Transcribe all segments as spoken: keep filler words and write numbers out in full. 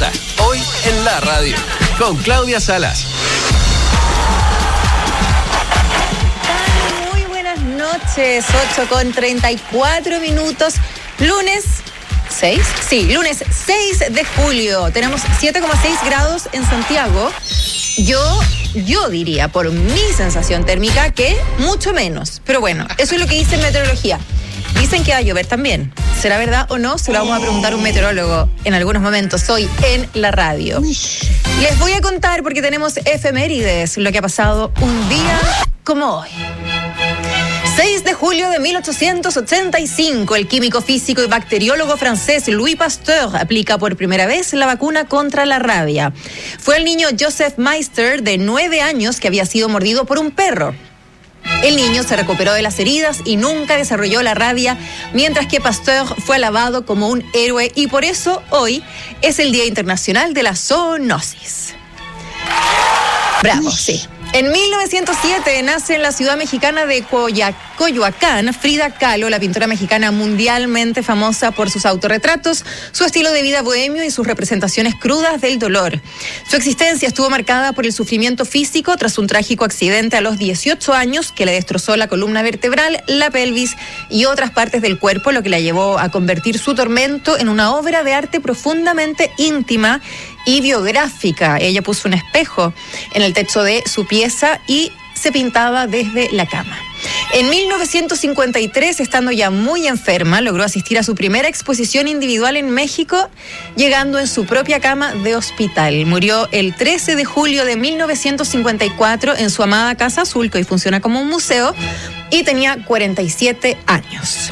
comienza Hoy en la Radio con Claudia Salas. Muy buenas noches, ocho con treinta y cuatro minutos, lunes seis, sí, lunes seis de julio. Tenemos siete coma seis grados en Santiago. Yo, yo diría, por mi sensación térmica, que mucho menos. Pero bueno, eso es lo que dice meteorología. Dicen que va a llover también. ¿Será verdad o no? Se lo vamos a preguntar a un meteorólogo en algunos momentos hoy en la radio. Les voy a contar porque tenemos efemérides, lo que ha pasado un día como hoy. seis de julio de mil ochocientos ochenta y cinco, el químico, físico y bacteriólogo francés Louis Pasteur aplica por primera vez la vacuna contra la rabia. Fue el niño Joseph Meister, de nueve años, que había sido mordido por un perro. El niño se recuperó de las heridas y nunca desarrolló la rabia, mientras que Pasteur fue alabado como un héroe y por eso hoy es el Día Internacional de la Zoonosis. Bravo, sí. En mil novecientos siete nace en la ciudad mexicana de Coyoacán Frida Kahlo, la pintora mexicana mundialmente famosa por sus autorretratos, su estilo de vida bohemio y sus representaciones crudas del dolor. Su existencia estuvo marcada por el sufrimiento físico tras un trágico accidente a los dieciocho años que le destrozó la columna vertebral, la pelvis y otras partes del cuerpo, lo que la llevó a convertir su tormento en una obra de arte profundamente íntima y biográfica. Ella puso un espejo en el techo de su pieza y se pintaba desde la cama. En mil novecientos cincuenta y tres, estando ya muy enferma, logró asistir a su primera exposición individual en México, llegando en su propia cama de hospital. Murió el trece de julio de mil novecientos cincuenta y cuatro en su amada Casa Azul, que hoy funciona como un museo, y tenía cuarenta y siete años.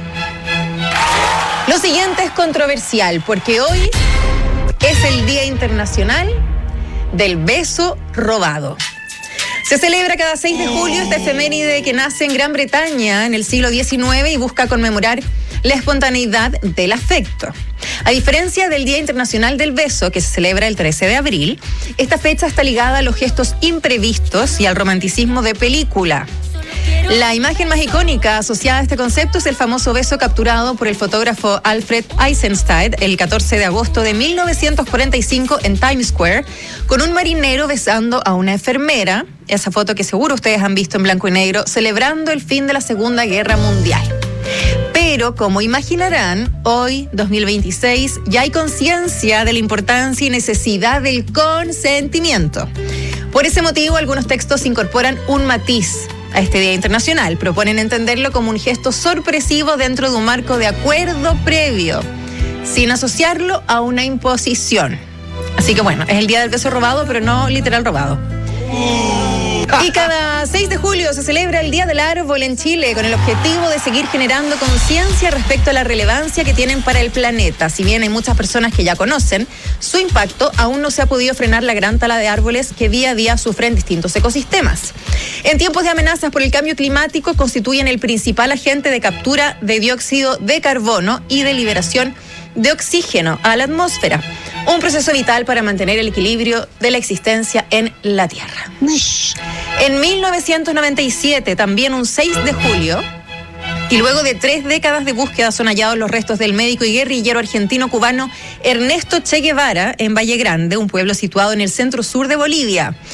Lo siguiente es controversial, porque hoy es el Día Internacional del Beso Robado. Se celebra cada seis de julio esta efeméride que nace en Gran Bretaña en el siglo diecinueve y busca conmemorar la espontaneidad del afecto. A diferencia del Día Internacional del Beso, que se celebra el trece de abril, esta fecha está ligada a los gestos imprevistos y al romanticismo de película. La imagen más icónica asociada a este concepto es el famoso beso capturado por el fotógrafo Alfred Eisenstein el catorce de agosto de mil novecientos cuarenta y cinco en Times Square, con un marinero besando a una enfermera, esa foto que seguro ustedes han visto en blanco y negro, celebrando el fin de la Segunda Guerra Mundial. Pero, como imaginarán, hoy, dos mil veintiséis, ya hay conciencia de la importancia y necesidad del consentimiento. Por ese motivo, algunos textos incorporan un matiz a este Día Internacional. Proponen entenderlo como un gesto sorpresivo dentro de un marco de acuerdo previo, sin asociarlo a una imposición. Así que bueno, es el Día del Beso Robado, pero no literal robado. Y cada seis de julio se celebra el Día del Árbol en Chile, con el objetivo de seguir generando conciencia respecto a la relevancia que tienen para el planeta. Si bien hay muchas personas que ya conocen su impacto, aún no se ha podido frenar la gran tala de árboles que día a día sufren distintos ecosistemas. En tiempos de amenazas por el cambio climático, constituyen el principal agente de captura de dióxido de carbono y de liberación de oxígeno a la atmósfera, un proceso vital para mantener el equilibrio de la existencia en la Tierra. En mil novecientos noventa y siete, también un seis de julio, y luego de tres décadas de búsqueda, son hallados los restos del médico y guerrillero argentino-cubano Ernesto Che Guevara en Valle Grande, un pueblo situado en el centro sur de Bolivia.